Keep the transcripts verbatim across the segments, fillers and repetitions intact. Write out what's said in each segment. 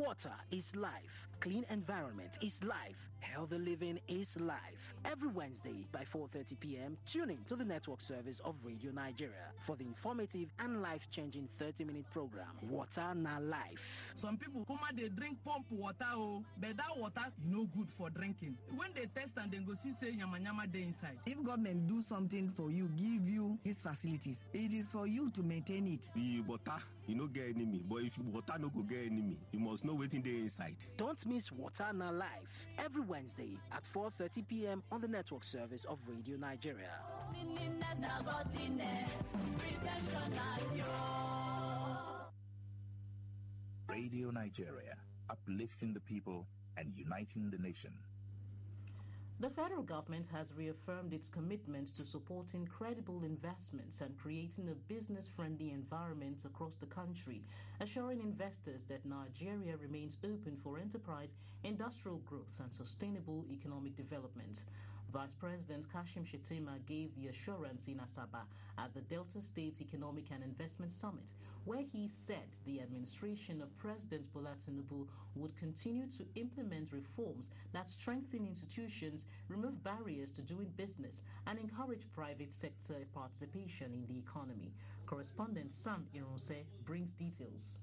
Water is life. Clean environment is life. Healthy living is life. Every Wednesday by four thirty p m, tune in to the network service of Radio Nigeria for the informative and life-changing thirty-minute program, Water Na Life. Some people come out, they drink pump water, oh, but that water no good for drinking. When they test and they go see say nyama nyama dey inside. If government do something for you, give you these facilities, it is for you to maintain it. The water, you no get enemy, but if water no go get enemy, you must know what's there inside. Don't miss Water Na Life every Wednesday at four thirty p m on the network service of Radio Nigeria. Radio Nigeria, uplifting the people and uniting the nation. The federal government has reaffirmed its commitment to supporting credible investments and creating a business-friendly environment across the country, assuring investors that Nigeria remains open for enterprise, industrial growth and sustainable economic development. Vice President Kashim Shettima gave the assurance in Asaba at the Delta State Economic and Investment Summit, where he said the administration of President Bola Tinubu would continue to implement reforms that strengthen institutions, remove barriers to doing business, and encourage private sector participation in the economy. Correspondent Sam Irunse brings details.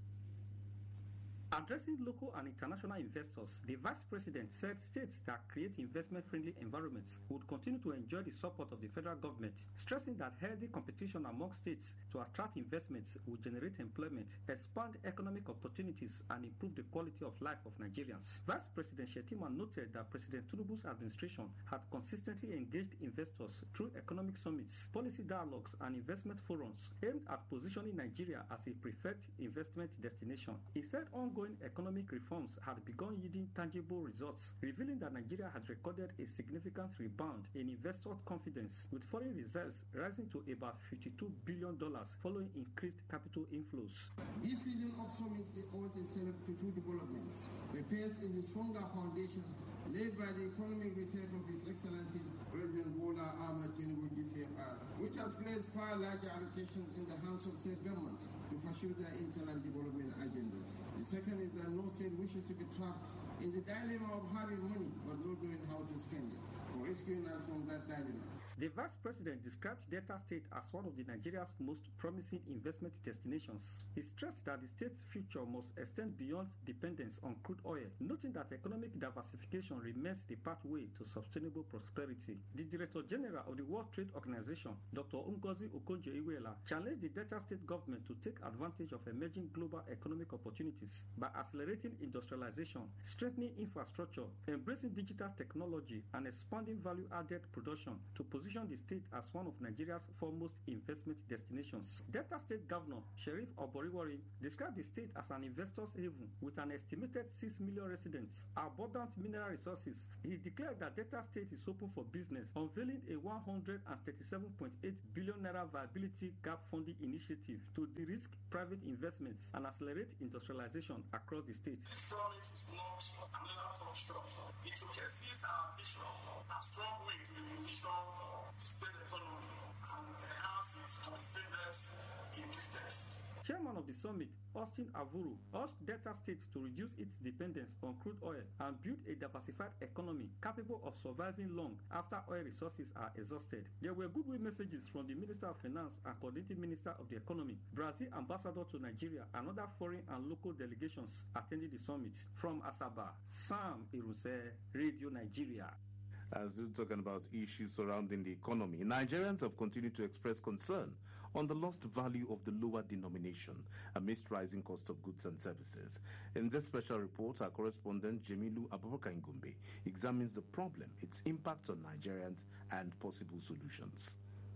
Addressing local and international investors, the Vice President said states that create investment-friendly environments would continue to enjoy the support of the federal government, stressing that healthy competition among states to attract investments will generate employment, expand economic opportunities, and improve the quality of life of Nigerians. Vice President Shettima noted that President Tinubu's administration had consistently engaged investors through economic summits, policy dialogues, and investment forums aimed at positioning Nigeria as a preferred investment destination. He said ongoing economic reforms had begun yielding tangible results, revealing that Nigeria has recorded a significant rebound in investor confidence, with foreign reserves rising to about fifty-two billion dollars following increased capital inflows. This season of summits owes itself to two developments. The first is the stronger foundation laid by the economic research of His Excellency President Bola Ahmed Tinubu G C F R, which has placed far larger allocations in the hands of state governments to pursue their internal development agendas. The second is that no state wishes to be trapped in the dilemma of having money but not knowing how to spend it, or rescuing us from that dilemma. The Vice President described Delta State as one of the Nigeria's most promising investment destinations. He stressed that the state's future must extend beyond dependence on crude oil, noting that economic diversification remains the pathway to sustainable prosperity. The Director General of the World Trade Organization, Doctor Ngozi Okonjo-Iweala, challenged the Delta State government to take advantage of emerging global economic opportunities by accelerating industrialization, strengthening infrastructure, embracing digital technology, and expanding value-added production to position the state as one of Nigeria's foremost investment destinations. Delta State Governor Sheriff Oboriwori described the state as an investor's haven with an estimated six million residents, abundant mineral resources. He declared that Delta State is open for business, unveiling a one hundred thirty-seven point eight billion naira viability gap funding initiative to de-risk private investments and accelerate industrialization across the state. This summit is not another construction. It will fulfill our vision, a strong way to the vision to spread the economy and enhance its competitiveness in business. Chairman of the summit, Austin Avuru, urged Delta State to reduce its dependence on crude oil and build a diversified economy capable of surviving long after oil resources are exhausted. There were goodwill messages from the Minister of Finance and Coordinating Minister of the Economy, Brazil Ambassador to Nigeria, and other foreign and local delegations attending the summit. From Asaba, Sam Irunse, Radio Nigeria. As we're talking about issues surrounding the economy, Nigerians have continued to express concern on the lost value of the lower denomination amidst rising cost of goods and services. In this special report, our correspondent Jemilu Abubakar Ngumbe examines the problem, its impact on Nigerians, and possible solutions.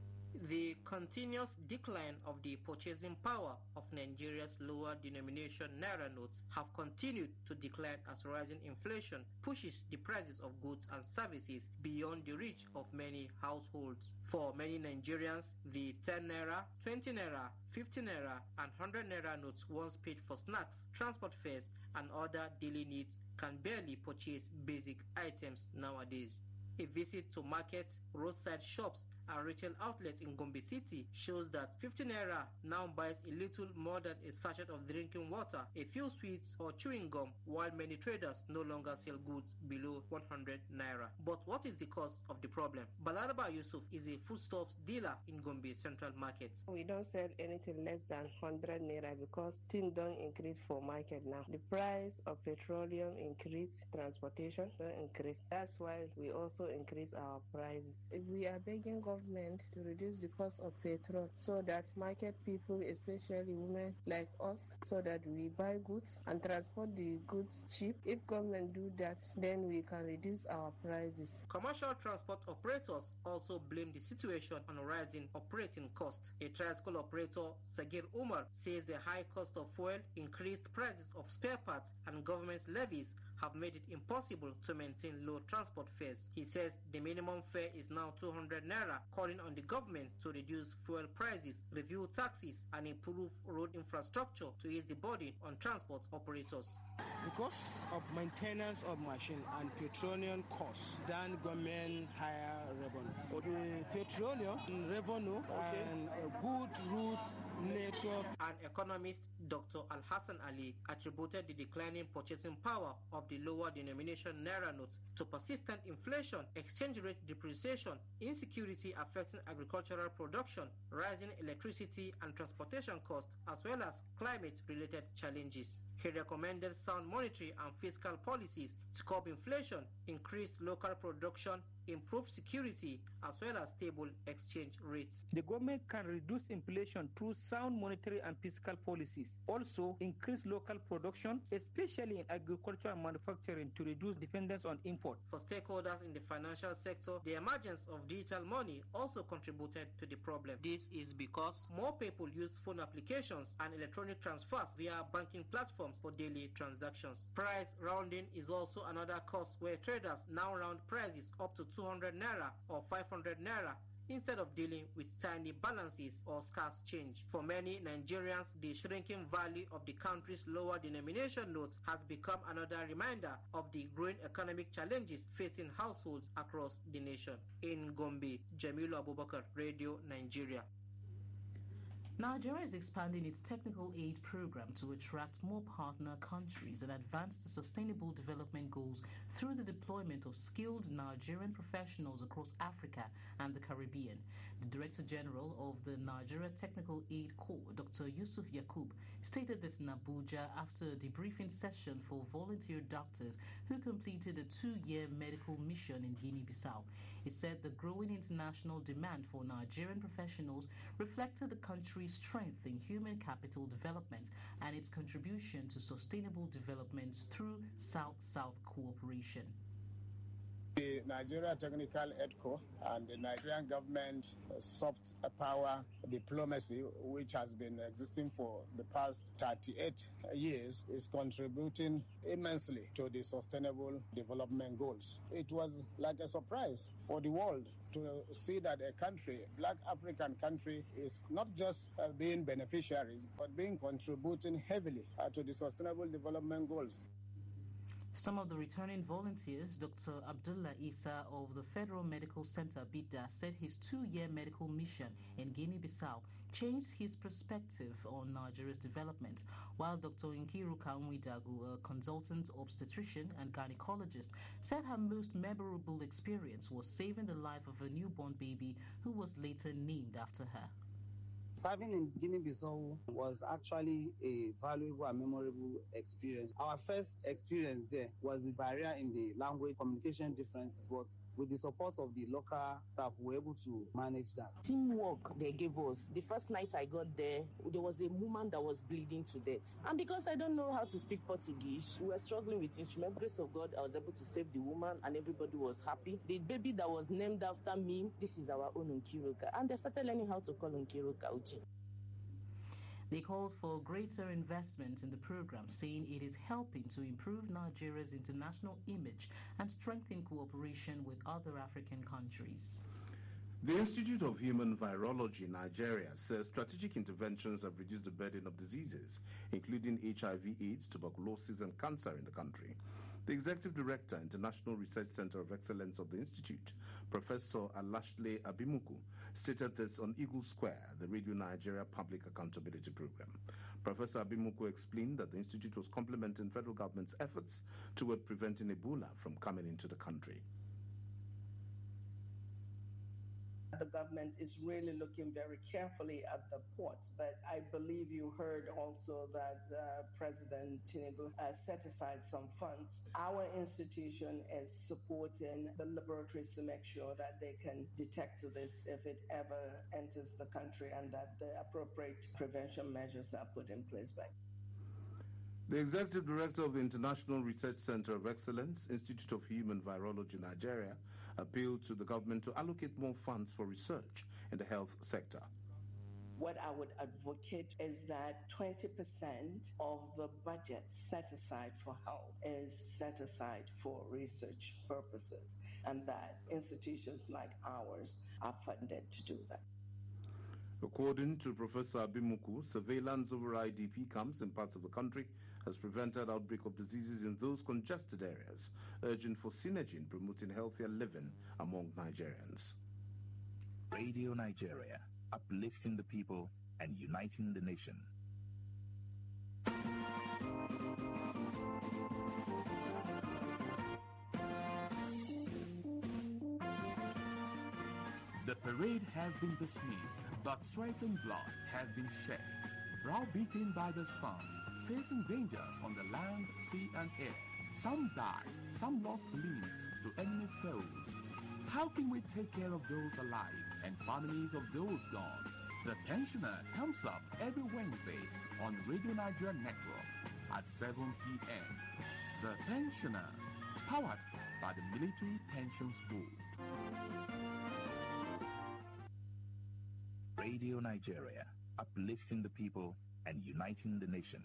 The continuous decline of the purchasing power of Nigeria's lower denomination naira notes have continued to decline as rising inflation pushes the prices of goods and services beyond the reach of many households. For many Nigerians, the ten naira, twenty naira, fifty naira and one hundred naira notes once paid for snacks, transport fares and other daily needs can barely purchase basic items nowadays. A visit to markets, roadside shops and retail outlets in Gombe City shows that fifty naira now buys a little more than a sachet of drinking water, a few sweets or chewing gum, while many traders no longer sell goods below one hundred naira. But what is the cause of the problem? Balaraba Yusuf is a foodstuffs dealer in Gombe Central Market. We don't sell anything less than one hundred naira because things don't increase for market now. The price of petroleum increase, transportation don't increase. That's why we also increase our prices. If we are begging government to reduce the cost of petrol so that market people, especially women like us, so that we buy goods and transport the goods cheap. If government do that, then we can reduce our prices. Commercial transport operators also blame the situation on rising operating costs. A tricycle operator, Sagir Umar, says the high cost of fuel, increased prices of spare parts, and government levies have made it impossible to maintain low transport fares. He says the minimum fare is now two hundred naira, calling on the government to reduce fuel prices, review taxes, and improve road infrastructure to ease the burden on transport operators. Because of maintenance of machine and petroleum costs, then government higher revenue. The petroleum revenue okay. and a good route network. An economist, Doctor Al-Hassan Ali, attributed the declining purchasing power of the lower denomination naira notes to persistent inflation, exchange rate depreciation, insecurity affecting agricultural production, rising electricity and transportation costs, as well as climate-related challenges. He recommended sound monetary and fiscal policies to curb inflation, increase local production, improve security, as well as stable exchange rates. The government can reduce inflation through sound monetary and fiscal policies. Also, increase local production, especially in agriculture and manufacturing, to reduce dependence on import. For stakeholders in the financial sector, the emergence of digital money also contributed to the problem. This is because more people use phone applications and electronic transfers via banking platforms for daily transactions. Price rounding is also another cost where traders now round prices up to two hundred naira or five hundred naira instead of dealing with tiny balances or scarce change. For many Nigerians, the shrinking value of the country's lower denomination notes has become another reminder of the growing economic challenges facing households across the nation. In Gombe, Jamilu Abubakar, Radio Nigeria. Nigeria is expanding its technical aid program to attract more partner countries and advance the sustainable development goals through the deployment of skilled Nigerian professionals across Africa and the Caribbean. The Director General of the Nigeria Technical Aid Corps, Doctor Yusuf Yakub, stated this in Abuja after a debriefing session for volunteer doctors who completed a two-year medical mission in Guinea-Bissau. He said the growing international demand for Nigerian professionals reflected the country's strength in human capital development and its contribution to sustainable development through South-South cooperation. The Nigeria Technical Aid Corps and the Nigerian government soft power diplomacy, which has been existing for the past thirty-eight years, is contributing immensely to the sustainable development goals. It was like a surprise for the world to see that a country, black African country, is not just uh, being beneficiaries, but being contributing heavily uh, to the sustainable development goals. Some of the returning volunteers, Doctor Abdullah Isa of the Federal Medical Center, Bidda, said his two-year medical mission in Guinea-Bissau changed his perspective on Nigeria's development, while Doctor Nkiru Kanwidagu, a consultant obstetrician and gynecologist, said her most memorable experience was saving the life of a newborn baby who was later named after her. Serving in Guinea-Bissau was actually a valuable and memorable experience. Our first experience there was the barrier in the language communication differences, but with the support of the local staff, we were able to manage that. Teamwork they gave us. The first night I got there, there was a woman that was bleeding to death. And because I don't know how to speak Portuguese, we were struggling with instrument. Grace of God, I was able to save the woman and everybody was happy. The baby that was named after me, this is our own Nkiruka. And they started learning how to call Nkiruka Uchi. They called for greater investment in the program, saying it is helping to improve Nigeria's international image and strengthen cooperation with other African countries. The Institute of Human Virology, Nigeria, says strategic interventions have reduced the burden of diseases, including H I V AIDS, tuberculosis, and cancer in the country. The Executive Director, International Research Center of Excellence of the Institute, Professor Alashle Abimuku, stated this on Eagle Square, the Radio Nigeria Public Accountability Program. Professor Abimuku explained that the Institute was complementing federal government's efforts toward preventing Ebola from coming into the country. The government is really looking very carefully at the ports, but I believe you heard also that uh, President Tinubu uh, set aside some funds. Our institution is supporting the laboratories to make sure that they can detect this if it ever enters the country and that the appropriate prevention measures are put in place back. The Executive Director of the International Research Center of Excellence, Institute of Human Virology, Nigeria, appealed to the government to allocate more funds for research in the health sector. What I would advocate is that twenty percent of the budget set aside for health is set aside for research purposes, and that institutions like ours are funded to do that. According to Professor Abimuku, surveillance over I D P camps in parts of the country has prevented outbreak of diseases in those congested areas, urging for synergy in promoting healthier living among Nigerians. Radio Nigeria, uplifting the people and uniting the nation. The parade has been dismissed, but sweat and blood have been shed. Browbeaten by the sun, facing dangers on the land, sea, and air. Some died, some lost limbs to enemy foes. How can we take care of those alive and families of those gone? The Pensioner comes up every Wednesday on Radio Nigeria Network at seven p m The Pensioner, powered by the Military Pensions Board. Radio Nigeria, uplifting the people and uniting the nation.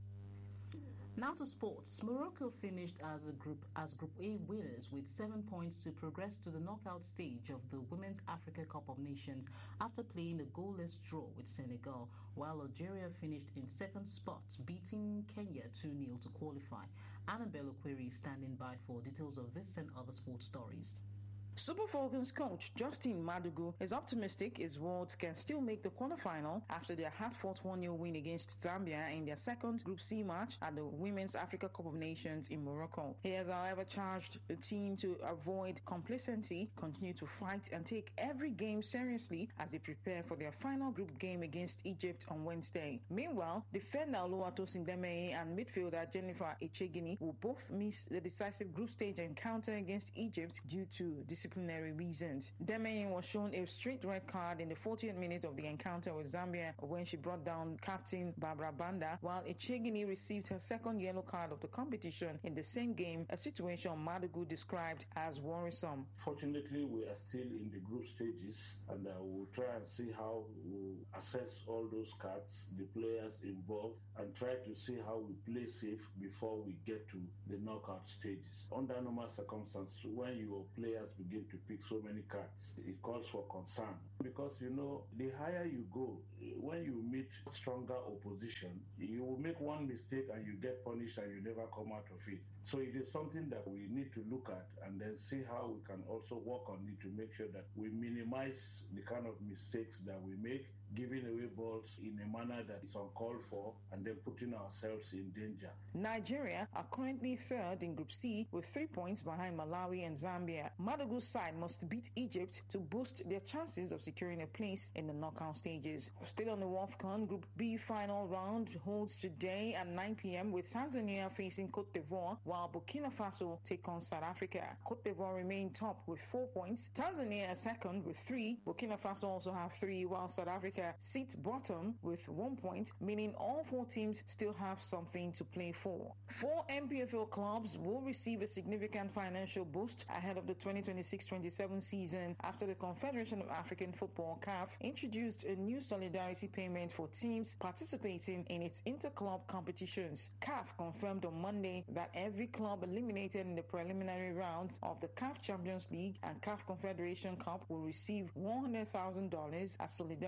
Now to sports. Morocco finished as a group as Group A winners with seven points to progress to the knockout stage of the Women's Africa Cup of Nations after playing a goalless draw with Senegal, while Algeria finished in second spot, beating Kenya two nil to qualify. Annabelle Okwiri standing by for details of this and other sports stories. Super Falcons coach Justin Madugu is optimistic his Wards can still make the quarterfinal after their hard-fought one nil win against Zambia in their second Group C match at the Women's Africa Cup of Nations in Morocco. He has, however, charged the team to avoid complacency, continue to fight and take every game seriously as they prepare for their final group game against Egypt on Wednesday. Meanwhile, defender Oluwatosin Demeye and midfielder Jennifer Echegini will both miss the decisive group stage encounter against Egypt due to disciplinary reasons. Demeye was shown a straight red card in the fortieth minute of the encounter with Zambia when she brought down captain Barbara Banda, while Echegini received her second yellow card of the competition in the same game, a situation Madugu described as worrisome. Fortunately, we are still in the group stages, and uh, we'll try and see how we assess all those cards, the players involved, and try to see how we play safe before we get to the knockout stages. Under normal circumstances, when your players begin to pick so many cards, it calls for concern, because you know, the higher you go, when you meet stronger opposition, you will make one mistake and you get punished and you never come out of it. So it is something that we need to look at and then see how we can also work on it to make sure that we minimize the kind of mistakes that we make, giving away balls in a manner that is uncalled for and then putting ourselves in danger. Nigeria are currently third in Group C with three points behind Malawi and Zambia. Madugu's side must beat Egypt to boost their chances of securing a place in the knockout stages. Still on the WAFCON, Group B final round holds today at nine p m with Tanzania facing Cote d'Ivoire, while Burkina Faso take on South Africa. Cote d'Ivoire remain top with four points. Tanzania are second with three. Burkina Faso also have three, while South Africa sit bottom with one point, meaning all four teams still have something to play for. Four M P F L clubs will receive a significant financial boost ahead of the twenty twenty-six twenty-seven season after the Confederation of African Football C A F introduced a new solidarity payment for teams participating in its inter-club competitions. C A F confirmed on Monday that every club eliminated in the preliminary rounds of the C A F Champions League and C A F Confederation Cup will receive one hundred thousand dollars as solidarity for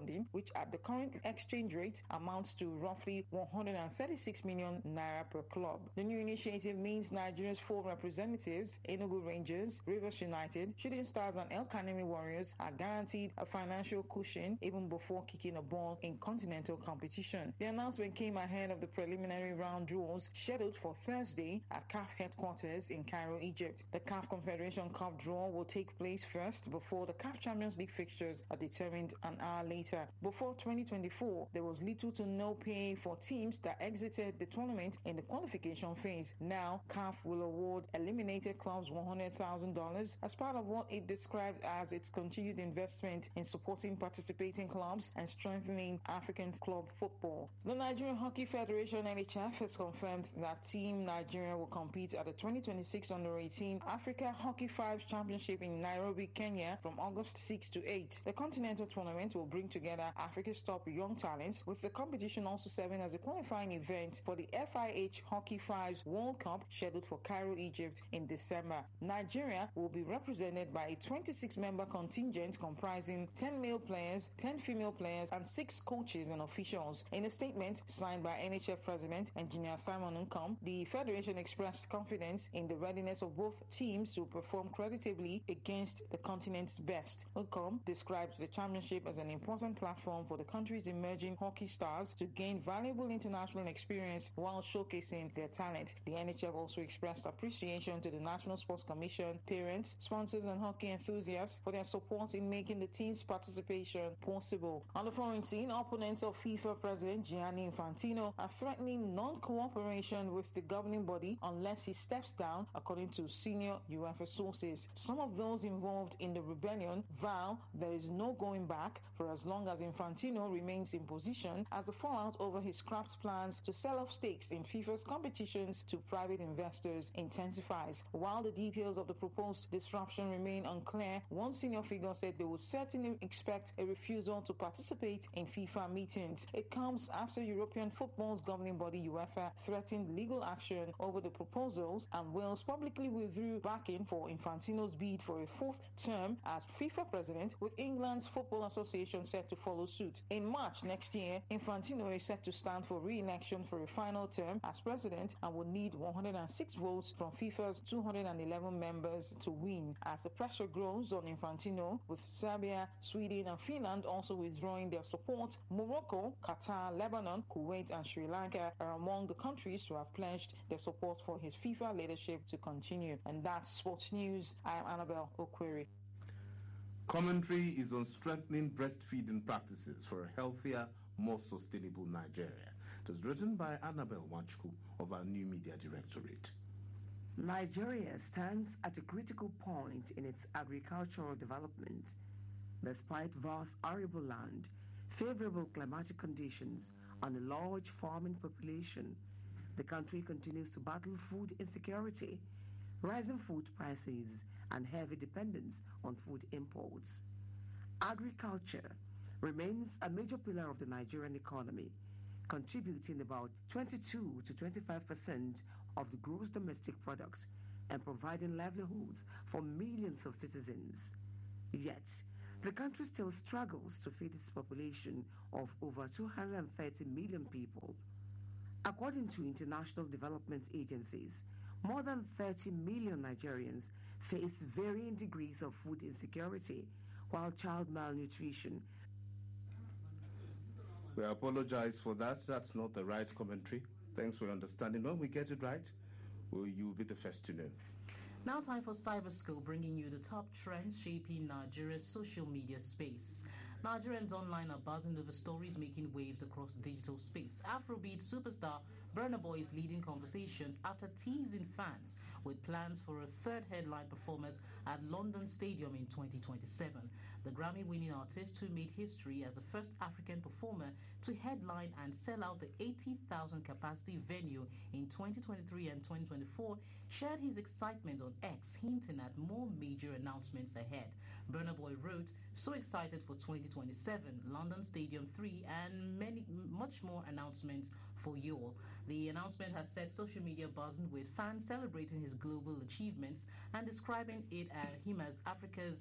funding, which at the current exchange rate amounts to roughly one hundred thirty-six million naira per club. The new initiative means Nigeria's four representatives, Enugu Rangers, Rivers United, Shooting Stars and El Kanemi Warriors, are guaranteed a financial cushion even before kicking a ball in continental competition. The announcement came ahead of the preliminary round draws scheduled for Thursday at C A F headquarters in Cairo, Egypt. The C A F Confederation Cup draw will take place first before the C A F Champions League fixtures are determined an hour later. Before twenty twenty-four, there was little to no pay for teams that exited the tournament in the qualification phase. Now, C A F will award eliminated clubs one hundred thousand dollars as part of what it described as its continued investment in supporting participating clubs and strengthening African club football. The Nigerian Hockey Federation N H F has confirmed that Team Nigeria will compete at the twenty twenty-six under eighteen Africa Hockey Fives Championship in Nairobi, Kenya from August sixth to eighth. The continental tournament will bring together Africa's top young talents, with the competition also serving as a qualifying event for the F I H Hockey Fives World Cup scheduled for Cairo, Egypt in December. Nigeria will be represented by a twenty-six member contingent comprising ten male players, ten female players and six coaches and officials. In a statement signed by N H F President Engineer Simon Nkom, the Federation expressed confidence in the readiness of both teams to perform creditably against the continent's best. Nkom describes the championship as an important platform for the country's emerging hockey stars to gain valuable international experience while showcasing their talent. The N H F also expressed appreciation to the National Sports Commission, parents, sponsors and hockey enthusiasts for their support in making the team's participation possible. On the foreign scene, opponents of FIFA President Gianni Infantino are threatening non-cooperation with the governing body unless he steps down, according to senior UEFA sources. Some of those involved in the rebellion vow there is no going back for as long as Infantino remains in position, as the fallout over his scrapped plans to sell off stakes in FIFA's competitions to private investors intensifies. While the details of the proposed disruption remain unclear, one senior figure said they would certainly expect a refusal to participate in FIFA meetings. It comes after European football's governing body UEFA threatened legal action over the proposals, and Wales publicly withdrew backing for Infantino's bid for a fourth term as FIFA president, with England's Football Association set to follow suit. In March next year, Infantino is set to stand for re-election for a final term as president and will need one hundred six votes from FIFA's two hundred eleven members to win. As the pressure grows on Infantino, with Serbia, Sweden and Finland also withdrawing their support, Morocco, Qatar, Lebanon, Kuwait and Sri Lanka are among the countries to have pledged their support for his FIFA leadership to continue. And that's Sports News. I am Annabelle Okwiri. Commentary is on strengthening breastfeeding practices for a healthier, more sustainable Nigeria. It was written by Annabelle Wachku of our New Media Directorate. Nigeria stands at a critical point in its agricultural development. Despite vast arable land, favorable climatic conditions, and a large farming population, the country continues to battle food insecurity, rising food prices, and heavy dependence on food imports. Agriculture remains a major pillar of the Nigerian economy, contributing about twenty-two to twenty-five percent of the gross domestic products and providing livelihoods for millions of citizens. Yet, the country still struggles to feed its population of over two hundred thirty million people. According to international development agencies, more than thirty million Nigerians face varying degrees of food insecurity, while child malnutrition. We apologize for that. That's not the right commentary. Thanks for your understanding. When we get it right, well, you'll be the first to know. Now time for Cyber School, bringing you the top trends shaping Nigeria's social media space. Nigerians online are buzzing over stories making waves across digital space. Afrobeat superstar Burna Boy is leading conversations after teasing fans with plans for a third headline performance at London Stadium in twenty twenty-seven. The Grammy-winning artist, who made history as the first African performer to headline and sell out the eighty thousand capacity venue in twenty twenty-three and twenty twenty-four, shared his excitement on X, hinting at more major announcements ahead. Burna Boy wrote, "So excited for twenty twenty-seven, London Stadium three, and many, much more announcements for you all." The announcement has set social media buzzing, with fans celebrating his global achievements and describing it as him as Africa's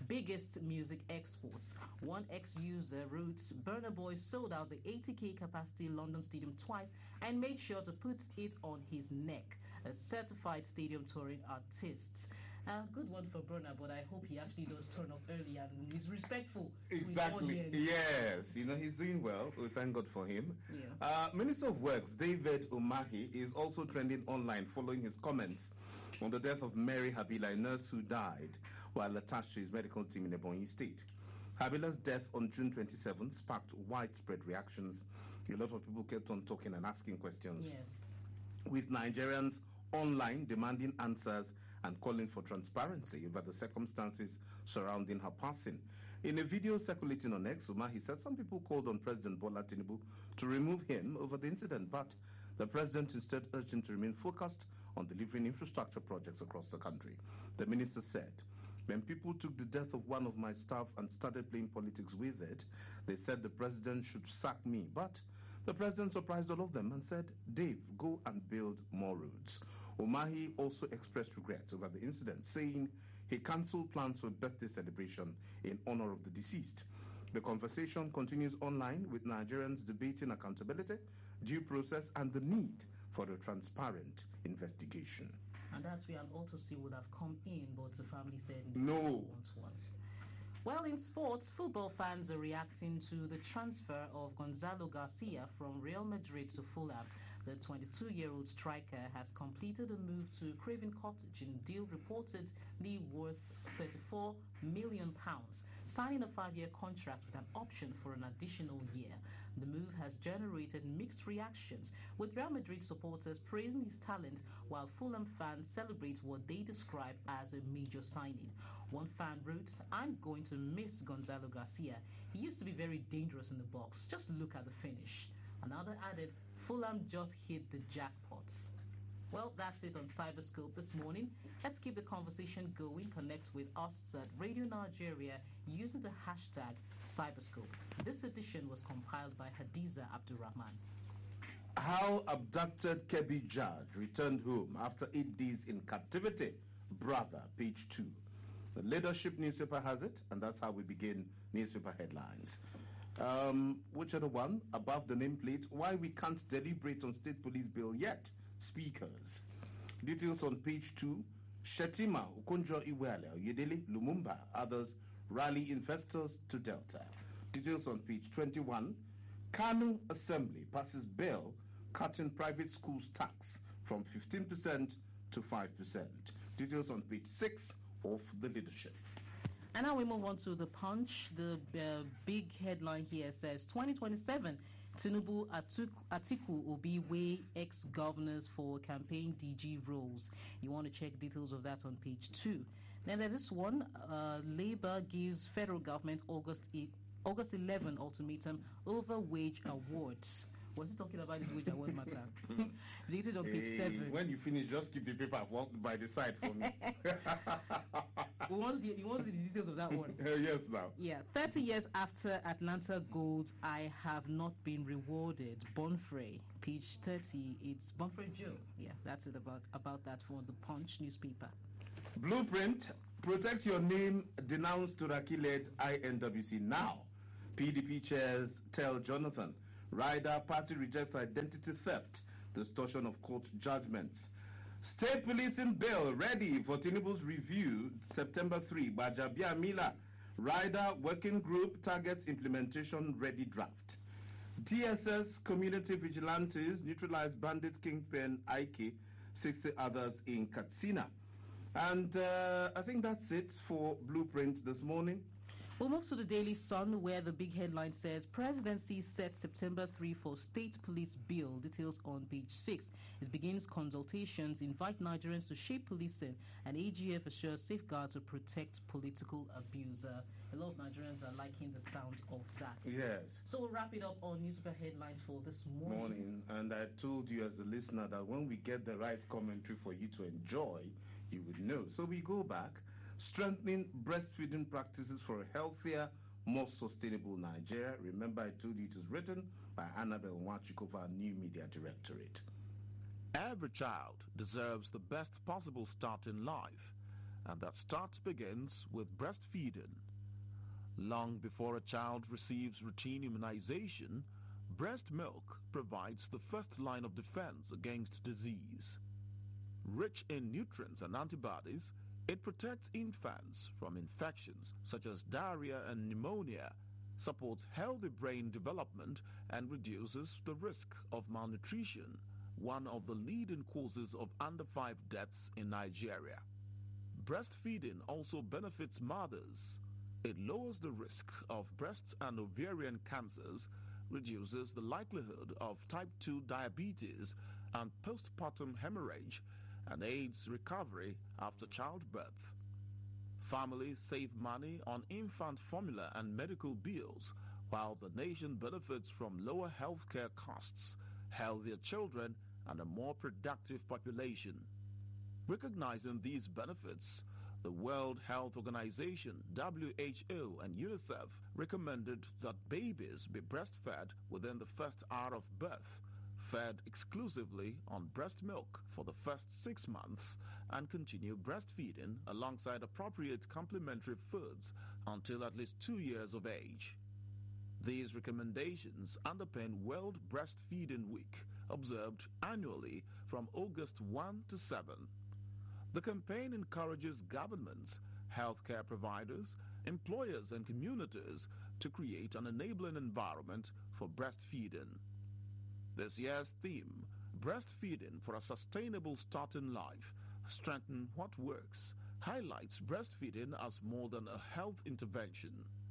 biggest music exports. One ex-user wrote, Burna Boy sold out the eighty K capacity London Stadium twice and made sure to put it on his neck. A certified stadium touring artist. A uh, good one for Burna, but I hope he actually does turn up early and is respectful. Exactly. Yes, you know, he's doing well. We thank God for him. Yeah. Uh, Minister of Works, David Umahi, is also trending online following his comments on the death of Mary Habila, a nurse who died while attached to his medical team in Ebonyi State. Habila's death on June twenty-seventh sparked widespread reactions. A lot of people kept on talking and asking questions. Yes. With Nigerians online demanding answers and calling for transparency over the circumstances surrounding her passing. In a video circulating on X, Umahi said some people called on President Bola Tinubu to remove him over the incident, but the president instead urged him to remain focused on delivering infrastructure projects across the country. The minister said, when people took the death of one of my staff and started playing politics with it, they said the president should sack me, but the president surprised all of them and said, Dave, go and build more roads. Umahi also expressed regret over the incident, saying he cancelled plans for a birthday celebration in honor of the deceased. The conversation continues online with Nigerians debating accountability, due process, and the need for a transparent investigation. And that's where an autopsy would have come in, but the family said no. Want one. Well, in sports, football fans are reacting to the transfer of Gonzalo Garcia from Real Madrid to Fulham. The twenty-two-year-old striker has completed a move to Craven Cottage in a deal reportedly worth thirty-four million pounds, signing a five-year contract with an option for an additional year. The move has generated mixed reactions, with Real Madrid supporters praising his talent while Fulham fans celebrate what they describe as a major signing. One fan wrote, I'm going to miss Gonzalo Garcia. He used to be very dangerous in the box. Just look at the finish. Another added, Fulham just hit the jackpots. Well, that's it on Cyberscope this morning. Let's keep the conversation going. Connect with us at Radio Nigeria using the hashtag Cyberscope. This edition was compiled by Hadiza Abdurrahman. How abducted Kebbi Judge returned home after eight days in captivity. Brother, page two. The Leadership newspaper has it, and that's how we begin newspaper headlines. Um, which other one? Above the nameplate, why we can't deliberate on state police bill yet. Speakers. Details on page two. Shetima, Ukonjo Iweale, Yedele, Lumumba, others rally investors to Delta. Details on page twenty-one. Kanu Assembly passes bill cutting private schools tax from fifteen percent to five percent. Details on page six of the Leadership. And now we move on to the Punch. The uh, big headline here says twenty twenty-seven, Tinubu, Atiku, Obiwe, ex-governors for campaign D G roles. You want to check details of that on page two. Then there's this one, uh, Labour gives federal government August August eleventh ultimatum over wage awards. Was he talking about this wage award matter? Dated on page hey, seven. When you finish, just keep the paper by the side for me. You want the, you want the details of that one? Uh, yes, now. Yeah, thirty years after Atlanta Gold, I have not been rewarded. Bonfrey, page thirty. It's Bonfrey Joe. Yeah, that's it about about that for the Punch newspaper. Blueprint, protect your name, denounce Turaki-led I N W C now. P D P chairs tell Jonathan. Rider party rejects identity theft, distortion of court judgments. State policing bill ready for Tinubu's review September third. Bajabia Mila. Rider working group targets implementation ready draft. D S S community vigilantes neutralize bandit kingpin Ike, sixty others in Katsina. And uh, I think that's it for Blueprint this morning. We'll move to the Daily Sun, where the big headline says Presidency sets September third for State Police Bill. Details on page six. It begins consultations, invite Nigerians to shape policing, and A G F assures safeguards to protect political abuser. A lot of Nigerians are liking the sound of that. Yes. So we'll wrap it up on newspaper headlines for this morning. Morning. And I told you as a listener that when we get the right commentary for you to enjoy, you would know. So we go back. Strengthening breastfeeding practices for a healthier, more sustainable Nigeria. Remember, I told you it is written by Annabelle Nwachikova, New Media Directorate. Every child deserves the best possible start in life. and that start begins with breastfeeding. Long before a child receives routine immunization, breast milk provides the first line of defense against disease. Rich in nutrients and antibodies, it protects infants from infections such as diarrhea and pneumonia, supports healthy brain development, and reduces the risk of malnutrition, one of the leading causes of under five deaths in Nigeria. Breastfeeding also benefits mothers. It lowers the risk of breast and ovarian cancers, reduces the likelihood of type two diabetes and postpartum hemorrhage, and aids recovery after childbirth. Families save money on infant formula and medical bills, while the nation benefits from lower healthcare costs, healthier children, and a more productive population. Recognizing these benefits, the World Health Organization, W H O, and UNICEF recommended that babies be breastfed within the first hour of birth, fed exclusively on breast milk for the first six months, and continue breastfeeding alongside appropriate complementary foods until at least two years of age. These recommendations underpin World Breastfeeding Week, observed annually from August first to seventh. The campaign encourages governments, healthcare providers, employers, and communities to create an enabling environment for breastfeeding. This year's theme, Breastfeeding for a Sustainable Start in Life, Strengthen What Works, highlights breastfeeding as more than a health intervention.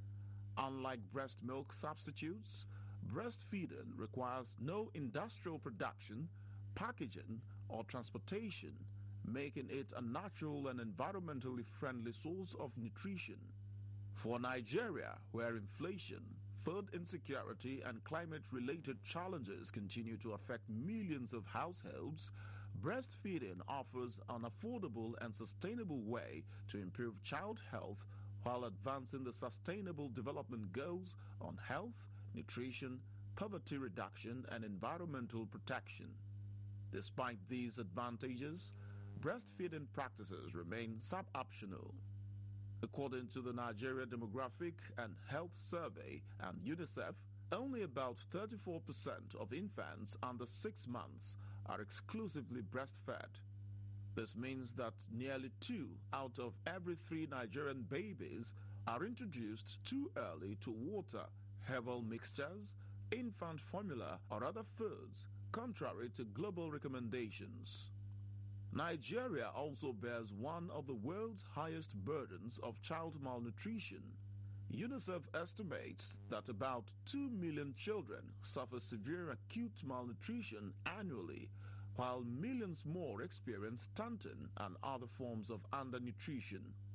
Unlike breast milk substitutes, breastfeeding requires no industrial production, packaging, or transportation, making it a natural and environmentally friendly source of nutrition. For Nigeria, where inflation, food insecurity, and climate-related challenges continue to affect millions of households, breastfeeding offers an affordable and sustainable way to improve child health while advancing the Sustainable Development Goals on health, nutrition, poverty reduction, and environmental protection. Despite these advantages, breastfeeding practices remain sub-optional. According to the Nigeria Demographic and Health Survey and UNICEF, only about thirty-four percent of infants under six months are exclusively breastfed. This means that nearly two out of every three Nigerian babies are introduced too early to water, herbal mixtures, infant formula, or other foods, contrary to global recommendations. Nigeria also bears one of the world's highest burdens of child malnutrition. UNICEF estimates that about two million children suffer severe acute malnutrition annually, while millions more experience stunting and other forms of undernutrition.